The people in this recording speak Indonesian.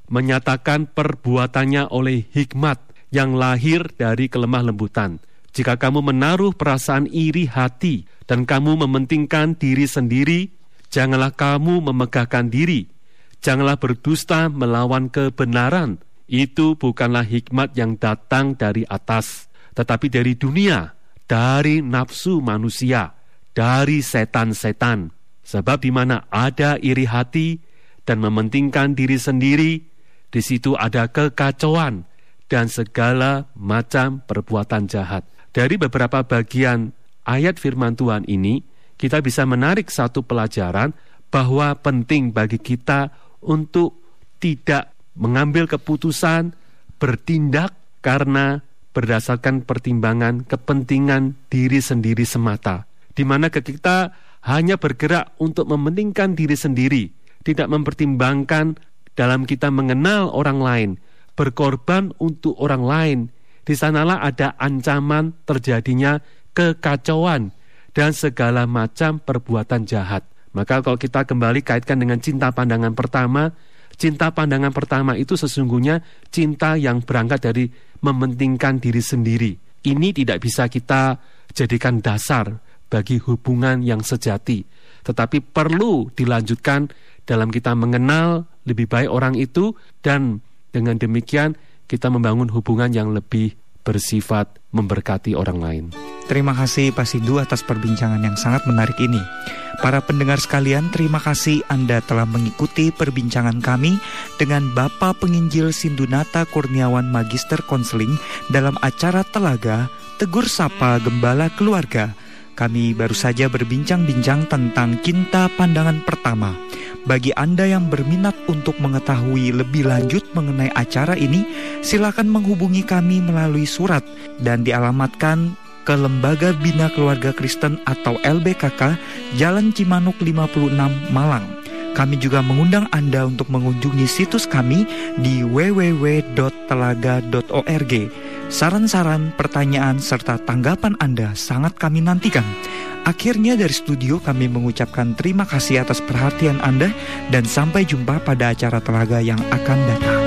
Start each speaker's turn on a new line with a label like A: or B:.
A: menyatakan perbuatannya oleh hikmat yang lahir dari kelemah lembutan. Jika kamu menaruh perasaan iri hati dan kamu mementingkan diri sendiri, janganlah kamu memegahkan diri. Janganlah berdusta melawan kebenaran. Itu bukanlah hikmat yang datang dari atas, tetapi dari dunia, dari nafsu manusia, dari setan-setan. Sebab di mana ada iri hati dan mementingkan diri sendiri, di situ ada kekacauan dan segala macam perbuatan jahat. Dari beberapa bagian ayat firman Tuhan ini, kita bisa menarik satu pelajaran bahwa penting bagi kita untuk tidak mengambil keputusan, bertindak karena berdasarkan pertimbangan kepentingan diri sendiri semata. Di mana kita hanya bergerak untuk mementingkan diri sendiri, tidak mempertimbangkan dalam kita mengenal orang lain, berkorban untuk orang lain. Di sanalah ada ancaman terjadinya kekacauan dan segala macam perbuatan jahat. Maka kalau kita kembali kaitkan dengan cinta pandangan pertama, cinta pandangan pertama itu sesungguhnya cinta yang berangkat dari mementingkan diri sendiri. Ini tidak bisa kita jadikan dasar bagi hubungan yang sejati, tetapi perlu dilanjutkan dalam kita mengenal lebih baik orang itu, dan dengan demikian kita membangun hubungan yang lebih bersifat memberkati orang lain.
B: Terima kasih Pak Sindu atas perbincangan yang sangat menarik ini. Para pendengar sekalian, terima kasih Anda telah mengikuti perbincangan kami dengan Bapak Penginjil Sindunata Kurniawan Magister Konseling dalam acara Telaga Tegur Sapa Gembala Keluarga. Kami baru saja berbincang-bincang tentang cinta pandangan pertama. Bagi Anda yang berminat untuk mengetahui lebih lanjut mengenai acara ini, silakan menghubungi kami melalui surat dan dialamatkan ke Lembaga Bina Keluarga Kristen atau LBKK, Jalan Cimanuk 56, Malang. Kami juga mengundang Anda untuk mengunjungi situs kami di www.telaga.org. Saran-saran, pertanyaan, serta tanggapan Anda sangat kami nantikan. Akhirnya dari studio kami mengucapkan terima kasih atas perhatian Anda dan sampai jumpa pada acara Telaga yang akan datang.